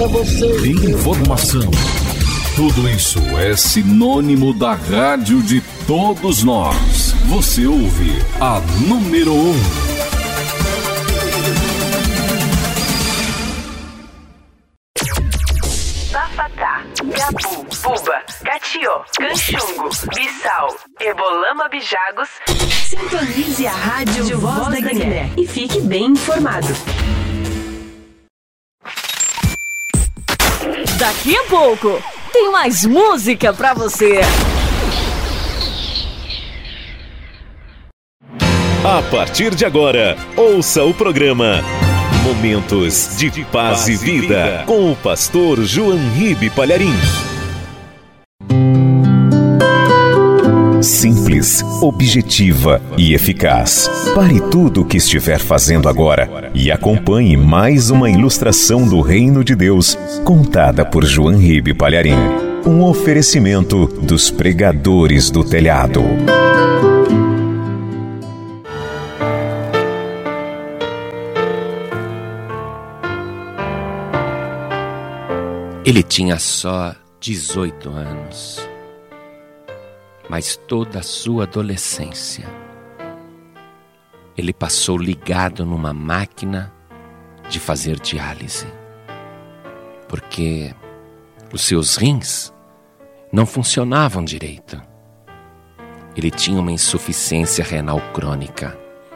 informação. Tudo isso é sinônimo da rádio de todos nós. Você ouve a número 1. Bafatá, Gabu, Buba, Catió, Canchungo, Bissau, Ebolama Bijagos. Sintonize a rádio Voz da Guiné e fique bem informado. Daqui a pouco tem mais música pra você. A partir de agora, ouça o programa Momentos de Paz e Vida com o pastor João Ribe Palharim. Simples, objetiva e eficaz. Pare tudo o que estiver fazendo agora e acompanhe mais uma ilustração do Reino de Deus, contada por João Ribe Palharim. Um oferecimento dos pregadores do telhado. Ele tinha só 18 anos. Mas toda a sua adolescência ele passou ligado numa máquina de fazer diálise, porque os seus rins não funcionavam direito. Ele tinha uma insuficiência renal crônica.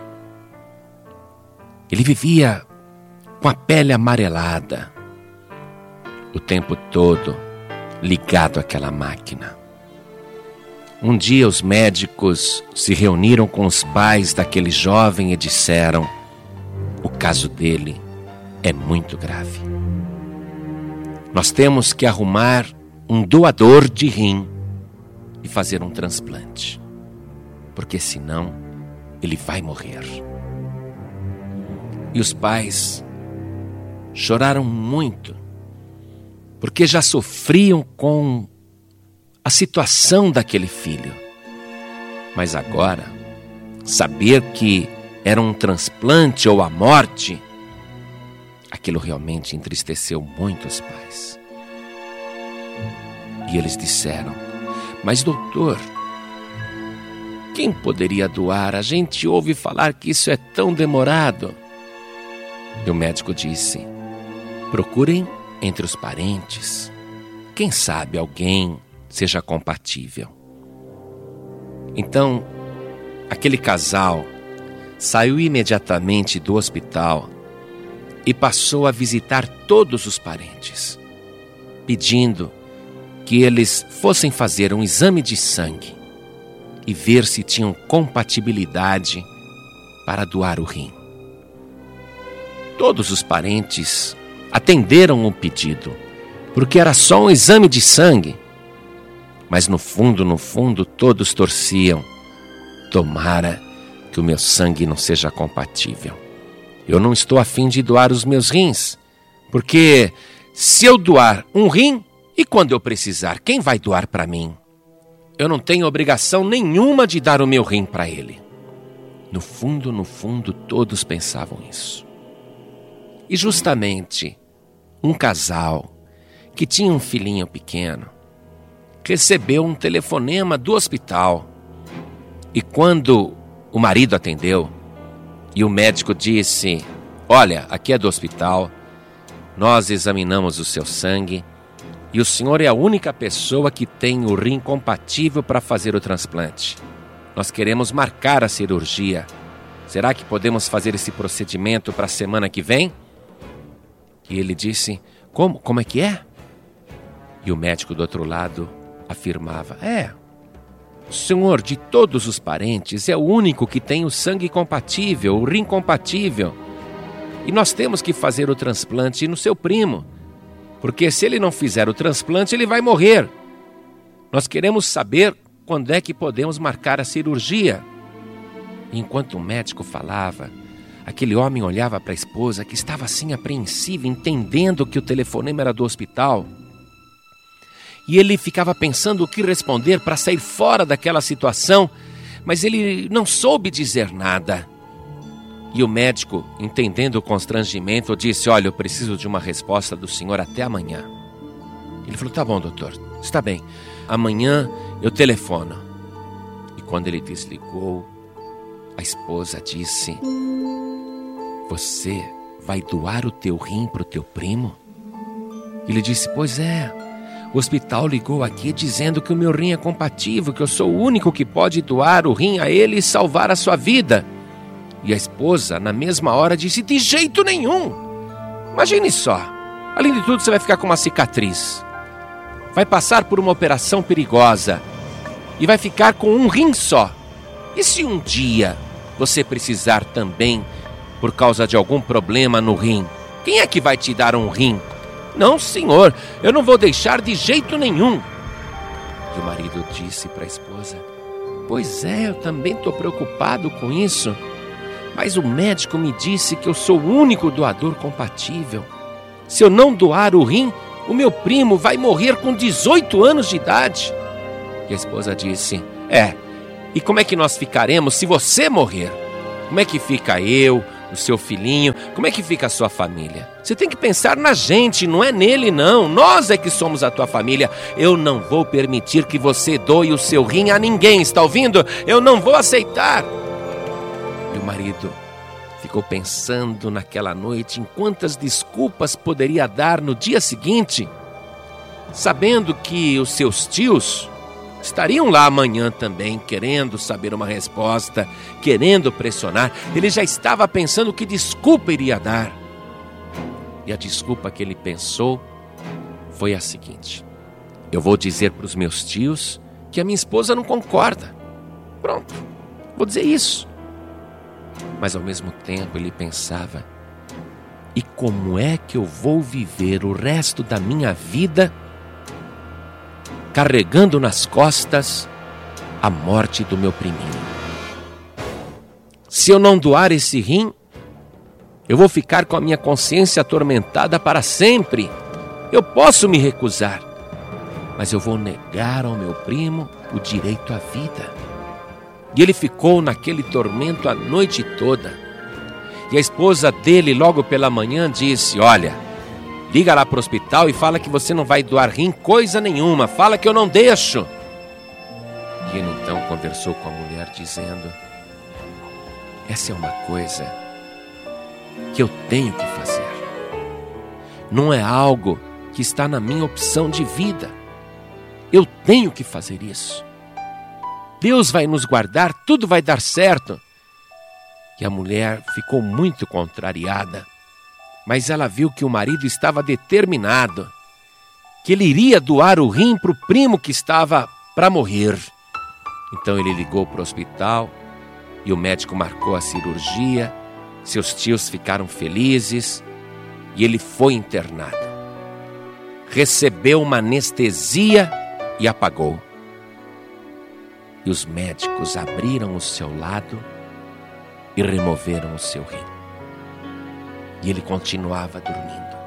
Ele vivia com a pele amarelada, o tempo todo ligado àquela máquina. Um dia os médicos se reuniram com os pais daquele jovem e disseram: o caso dele é muito grave. Nós temos que arrumar um doador de rim e fazer um transplante, porque senão ele vai morrer. E os pais choraram muito, porque já sofriam com a situação daquele filho. Mas agora, saber que era um transplante ou a morte, aquilo realmente entristeceu muito os pais. E eles disseram: mas doutor, quem poderia doar? A gente ouve falar que isso é tão demorado. E o médico disse: procurem entre os parentes. Quem sabe alguém seja compatível. Então, aquele casal saiu imediatamente do hospital e passou a visitar todos os parentes, pedindo que eles fossem fazer um exame de sangue e ver se tinham compatibilidade para doar o rim. Todos os parentes atenderam o pedido, porque era só um exame de sangue. Mas no fundo, todos torciam: tomara que o meu sangue não seja compatível. Eu não estou a fim de doar os meus rins, porque se eu doar um rim, e quando eu precisar, quem vai doar para mim? Eu não tenho obrigação nenhuma de dar o meu rim para ele. No fundo, todos pensavam isso. E justamente um casal que tinha um filhinho pequeno recebeu um telefonema do hospital. E quando o marido atendeu e o médico disse: olha, aqui é do hospital, nós examinamos o seu sangue e o senhor é a única pessoa que tem o rim compatível para fazer o transplante. Nós queremos marcar a cirurgia. Será que podemos fazer esse procedimento para a semana que vem? E ele disse: como é que é? E o médico do outro lado afirmava: o senhor de todos os parentes é o único que tem o sangue compatível, o rim compatível. E nós temos que fazer o transplante no seu primo, porque se ele não fizer o transplante, ele vai morrer. Nós queremos saber quando é que podemos marcar a cirurgia. E enquanto o médico falava, aquele homem olhava para a esposa, que estava assim apreensiva, entendendo que o telefonema era do hospital. E ele ficava pensando o que responder para sair fora daquela situação, mas ele não soube dizer nada. E o médico, entendendo o constrangimento, disse: olha, eu preciso de uma resposta do senhor até amanhã. Ele falou: tá bom, doutor, está bem, amanhã eu telefono. E quando ele desligou, a esposa disse: você vai doar o teu rim para o teu primo? Ele disse: pois é, o hospital ligou aqui dizendo que o meu rim é compatível, que eu sou o único que pode doar o rim a ele e salvar a sua vida. E a esposa, na mesma hora, disse: de jeito nenhum! Imagine só, além de tudo você vai ficar com uma cicatriz, vai passar por uma operação perigosa e vai ficar com um rim só. E se um dia você precisar também por causa de algum problema no rim, quem é que vai te dar um rim? Não, senhor, eu não vou deixar de jeito nenhum. E o marido disse para a esposa: pois é, eu também estou preocupado com isso, mas o médico me disse que eu sou o único doador compatível. Se eu não doar o rim, o meu primo vai morrer com 18 anos de idade. E a esposa disse: e como é que nós ficaremos se você morrer? Como é que fica eu, o seu filhinho? Como é que fica a sua família? Você tem que pensar na gente, não é nele não. Nós é que somos a tua família. Eu não vou permitir que você doe o seu rim a ninguém, está ouvindo? Eu não vou aceitar. E o marido ficou pensando naquela noite em quantas desculpas poderia dar no dia seguinte, sabendo que os seus tios estariam lá amanhã também, querendo saber uma resposta, querendo pressionar. Ele já estava pensando que desculpa iria dar. E a desculpa que ele pensou foi a seguinte: eu vou dizer para os meus tios que a minha esposa não concorda. Pronto, vou dizer isso. Mas ao mesmo tempo ele pensava: e como é que eu vou viver o resto da minha vida carregando nas costas a morte do meu priminho? Se eu não doar esse rim, eu vou ficar com a minha consciência atormentada para sempre. Eu posso me recusar, mas eu vou negar ao meu primo o direito à vida. E ele ficou naquele tormento a noite toda. E a esposa dele, logo pela manhã, disse: olha, liga lá para o hospital e fala que você não vai doar rim coisa nenhuma. Fala que eu não deixo. E ele então conversou com a mulher dizendo: essa é uma coisa que eu tenho que fazer. Não é algo que está na minha opção de vida. Eu tenho que fazer isso. Deus vai nos guardar, tudo vai dar certo. E a mulher ficou muito contrariada, mas ela viu que o marido estava determinado, que ele iria doar o rim para o primo que estava para morrer. Então ele ligou para o hospital e o médico marcou a cirurgia. Seus tios ficaram felizes e ele foi internado. Recebeu uma anestesia e apagou. E os médicos abriram o seu lado e removeram o seu rim. E ele continuava dormindo.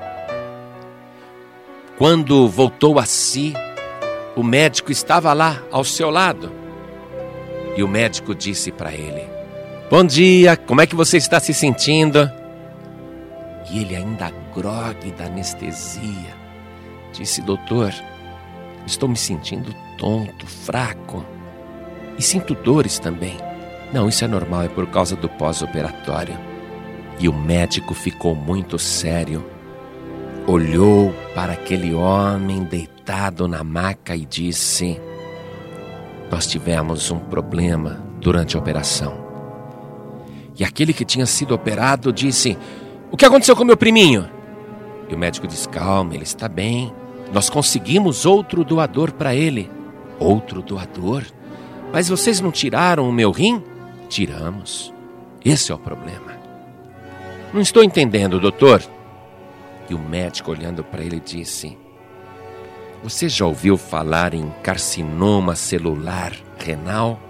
Quando voltou a si, o médico estava lá ao seu lado. E o médico disse para ele: bom dia, como é que você está se sentindo? E ele, ainda grogue da anestesia, disse: doutor, estou me sentindo tonto, fraco. E sinto dores também. Não, isso é normal, é por causa do pós-operatório. E o médico ficou muito sério. Olhou para aquele homem deitado na maca e disse: nós tivemos um problema durante a operação. E aquele que tinha sido operado disse: o que aconteceu com meu priminho? E o médico disse: calma, ele está bem. Nós conseguimos outro doador para ele. Outro doador? Mas vocês não tiraram o meu rim? Tiramos. Esse é o problema. Não estou entendendo, doutor. E o médico, olhando para ele, disse: você já ouviu falar em carcinoma celular renal?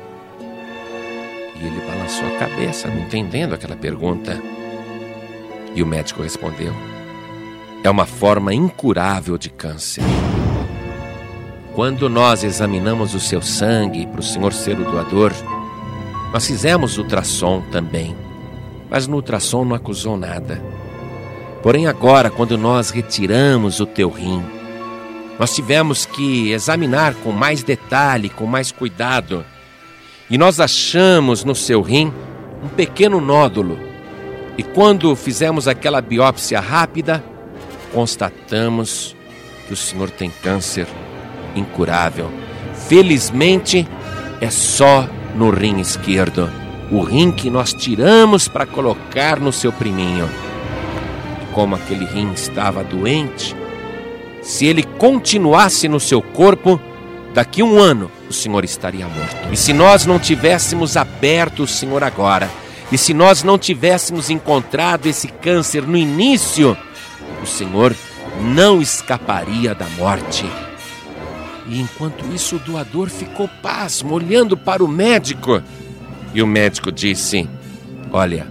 E ele balançou a cabeça, não entendendo aquela pergunta. E o médico respondeu: é uma forma incurável de câncer. Quando nós examinamos o seu sangue para o senhor ser o doador, nós fizemos ultrassom também, mas no ultrassom não acusou nada. Porém agora, quando nós retiramos o teu rim, nós tivemos que examinar com mais detalhe, com mais cuidado. E nós achamos no seu rim um pequeno nódulo. E quando fizemos aquela biópsia rápida, constatamos que o senhor tem câncer incurável. Felizmente, é só no rim esquerdo. O rim que nós tiramos para colocar no seu priminho. Como aquele rim estava doente, se ele continuasse no seu corpo, daqui a 1 ano o senhor estaria morto. E se nós não tivéssemos aberto o senhor agora, e se nós não tivéssemos encontrado esse câncer no início, o senhor não escaparia da morte. E enquanto isso, o doador ficou pasmo, olhando para o médico. E o médico disse: olha,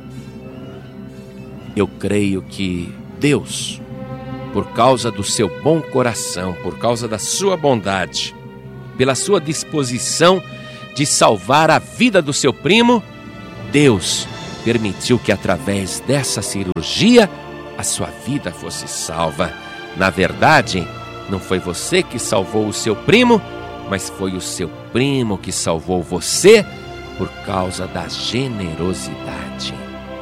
eu creio que Deus, por causa do seu bom coração, por causa da sua bondade, pela sua disposição de salvar a vida do seu primo, Deus permitiu que através dessa cirurgia a sua vida fosse salva. Na verdade, não foi você que salvou o seu primo, mas foi o seu primo que salvou você por causa da generosidade.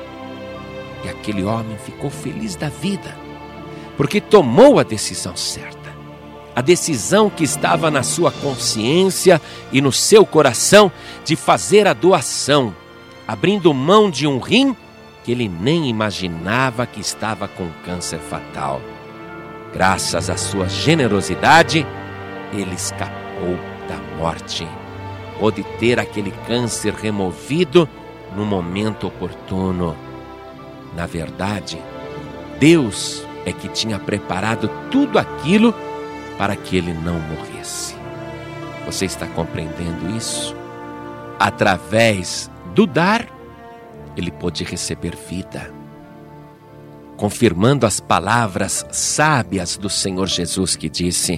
E aquele homem ficou feliz da vida, porque tomou a decisão certa. A decisão que estava na sua consciência e no seu coração de fazer a doação, abrindo mão de um rim que ele nem imaginava que estava com câncer fatal. Graças à sua generosidade, ele escapou da morte. Pôde ter aquele câncer removido no momento oportuno. Na verdade, Deus é que tinha preparado tudo aquilo para que ele não morresse. Você está compreendendo isso? Através do dar, ele pôde receber vida. Confirmando as palavras sábias do Senhor Jesus, que disse: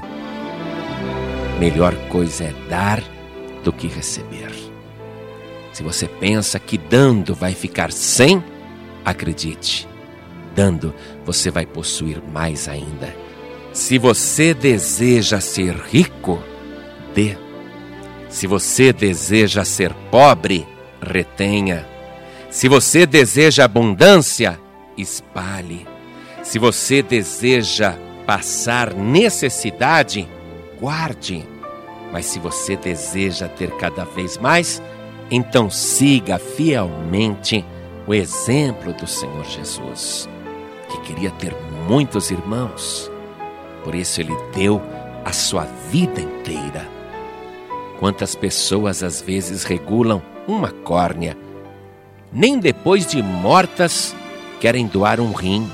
melhor coisa é dar do que receber. Se você pensa que dando vai ficar sem, acredite, dando você vai possuir mais ainda. Se você deseja ser rico, dê. Se você deseja ser pobre, retenha. Se você deseja abundância, espalhe. Se você deseja passar necessidade, guarde. Mas se você deseja ter cada vez mais, então siga fielmente o exemplo do Senhor Jesus, que queria ter muitos irmãos. Por isso ele deu a sua vida inteira. Quantas pessoas às vezes regulam uma córnea, nem depois de mortas querem doar um rim,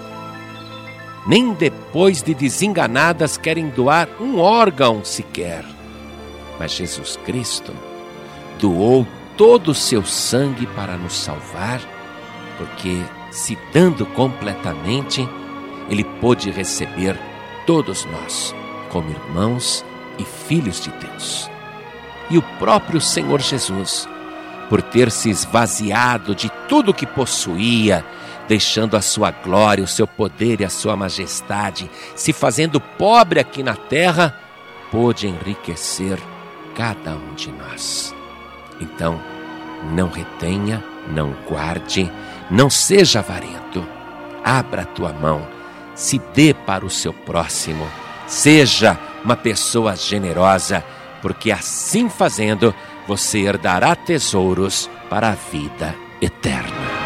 nem depois de desenganadas querem doar um órgão sequer. Mas Jesus Cristo doou todo o seu sangue para nos salvar, porque se dando completamente, ele pôde receber todos nós como irmãos e filhos de Deus. E o próprio Senhor Jesus, por ter se esvaziado de tudo o que possuía, deixando a sua glória, o seu poder e a sua majestade, se fazendo pobre aqui na terra, pôde enriquecer cada um de nós. Então, não retenha, não guarde, não seja avarento. Abra a tua mão, se dê para o seu próximo. Seja uma pessoa generosa, porque assim fazendo, você herdará tesouros para a vida eterna.